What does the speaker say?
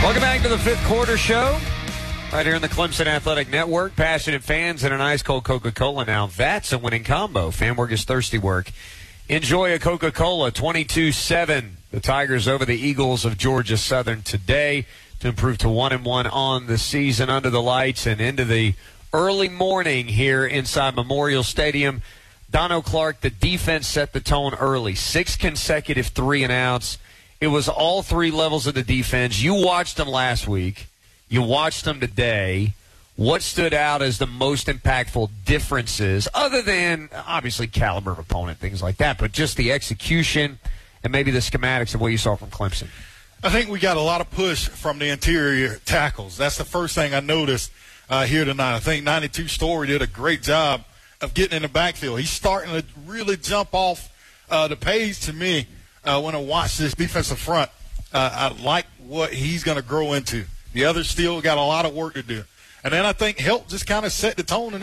Welcome back to the fifth quarter show. Right here in the Clemson Athletic Network. Passionate fans and an ice cold Coca-Cola. Now that's a winning combo. Fan work is thirsty work. Enjoy a Coca-Cola. 22-7. The Tigers over the Eagles of Georgia Southern today to improve to 1-1 on the season under the lights and into the early morning here inside Memorial Stadium. Dono Clark, the defense set the tone early. 6 consecutive 3-and-outs. It was all 3 levels of the defense. You watched them last week. You watched them today. What stood out as the most impactful differences, other than, obviously, caliber of opponent, things like that, but just the execution and maybe the schematics of what you saw from Clemson? I think we got a lot of push from the interior tackles. That's the first thing I noticed here tonight. I think 92 Story did a great job of getting in the backfield. He's starting to really jump off the page to me when I watch this defensive front. I like what he's going to grow into. The others still got a lot of work to do. And then I think Helt just kind of set the tone